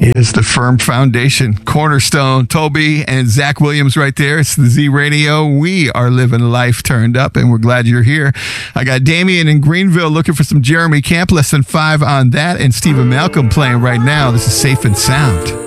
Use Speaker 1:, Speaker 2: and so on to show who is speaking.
Speaker 1: Is the firm foundation, cornerstone. Toby and Zach Williams right there. It's the Z Radio. We are living life turned up, and we're glad you're here. I got Damien in Greenville looking for some Jeremy Camp, less than 5 on that, and Stephen Malcolm playing right now. This is Safe and Sound.